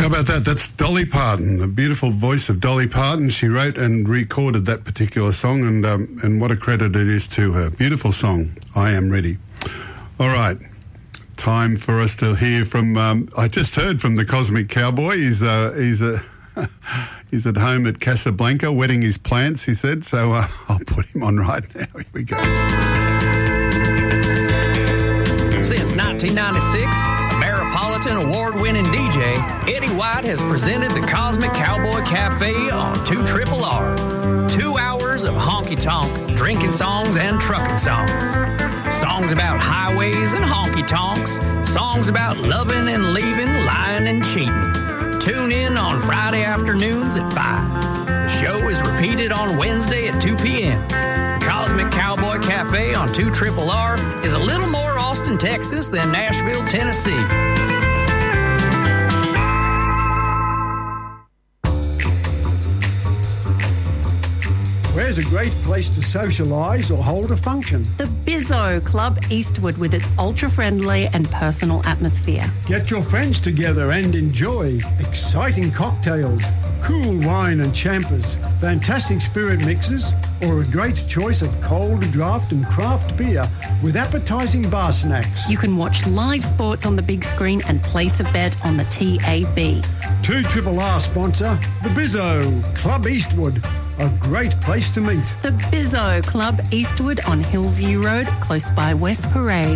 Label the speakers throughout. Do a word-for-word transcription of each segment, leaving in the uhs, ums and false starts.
Speaker 1: How about that? That's Dolly Parton, the beautiful voice of Dolly Parton. She wrote and recorded that particular song, and um, and what a credit it is to her. Beautiful song, I Am Ready. All right, time for us to hear from, um, I just heard from the Cosmic Cowboy. He's, uh, he's, uh, he's at home at Casablanca wetting his plants, he said, so uh, I'll put him on right now. Here we go.
Speaker 2: Since nineteen ninety-six, Ameripolitan award-winning D J Eddie White has presented the Cosmic Cowboy Cafe on two Triple R. Two hours of honky-tonk, drinking songs and trucking songs. Songs about highways and honky-tonks. Songs about loving and leaving, lying and cheating. Tune in on Friday afternoons at five. The show is repeated on Wednesday at two p.m. The Cosmic Cowboy Cafe on two Triple R is a little more Austin, Texas than Nashville, Tennessee.
Speaker 3: Where's a great place to socialise or hold a function?
Speaker 4: The Bizzo Club Eastwood, with its ultra-friendly and personal atmosphere.
Speaker 3: Get your friends together and enjoy exciting cocktails, cool wine and champers, fantastic spirit mixes, or a great choice of cold draft and craft beer with appetising bar snacks.
Speaker 4: You can watch live sports on the big screen and place a bet on the T A B.
Speaker 3: two Triple R sponsor, the Bizzo Club Eastwood. A great place to meet.
Speaker 4: The Bizzo Club Eastwood on Hillview Road, close by West Parade.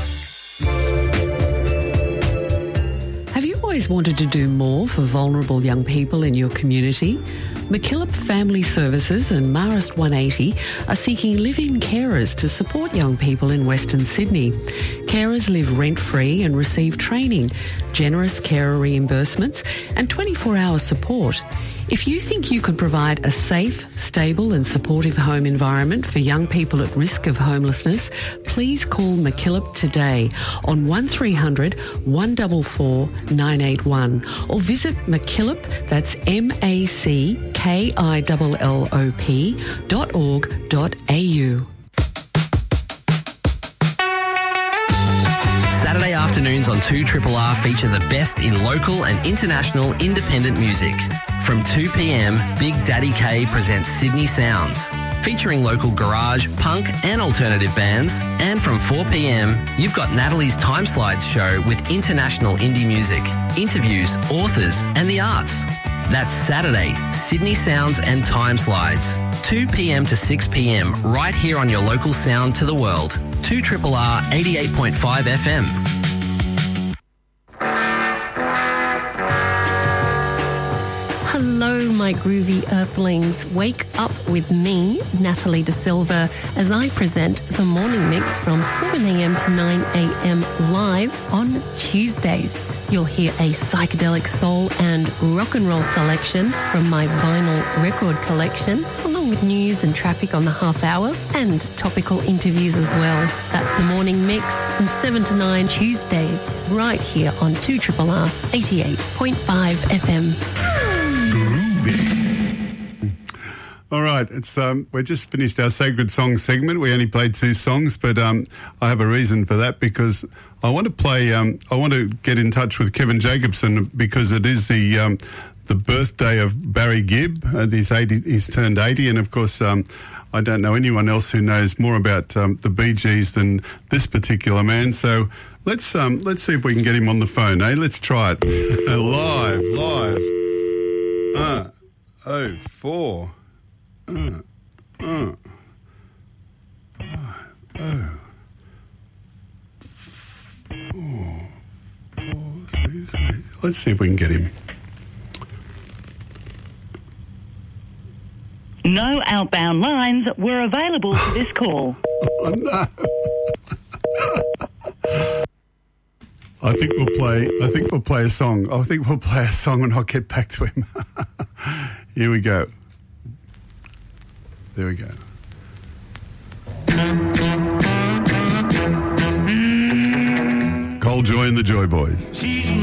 Speaker 5: Have you always wanted to do more for vulnerable young people in your community? MacKillop Family Services and Marist one eighty are seeking live-in carers to support young people in Western Sydney. Carers live rent-free and receive training, generous carer reimbursements and twenty-four hour support. If you think you could provide a safe, stable and supportive home environment for young people at risk of homelessness, please call MacKillop today on one three hundred, one four four, nine eight one or visit MacKillop, that's M A C K I L L O P dot org dot A U.
Speaker 2: Saturday afternoons on two Triple R feature the best in local and international independent music. From two p.m, Big Daddy K presents Sydney Sounds, featuring local garage, punk and alternative bands. And from four p.m, you've got Natalie's Time Slides show with international indie music, interviews, authors and the arts. That's Saturday, Sydney Sounds and Time Slides, two p.m. to six p.m, right here on your local sound to the world. two Triple R eighty-eight point five F M.
Speaker 4: Hello, my groovy earthlings. Wake up with me, Natalie De Silva, as I present the morning mix from seven a.m. to nine a.m. live on Tuesdays. You'll hear a psychedelic soul and rock and roll selection from my vinyl record collection, along with news and traffic on the half hour and topical interviews as well. That's the morning mix from seven to nine Tuesdays, right here on two Triple R eighty-eight point five F M.
Speaker 1: All right, it's um, we're just finished our Sacred Song segment. We only played two songs, but um, I have a reason for that because I want to play. Um, I want to get in touch with Kevin Jacobson because it is the um, the birthday of Barry Gibb. Uh, he's eighty. He's turned eighty, and of course, um, I don't know anyone else who knows more about um, the Bee Gees than this particular man. So let's um, let's see if we can get him on the phone. Eh? Let's try it live, live. Uh, oh four. Uh, uh, five, oh, four, four, three, three. Let's see if we can get him.
Speaker 6: No outbound lines were available for this call.
Speaker 1: Oh, no. I think we'll play. I think we'll play a song. I think we'll play a song, and I'll get back to him. Here we go. There we go. Cold Joy and the Joy Boys.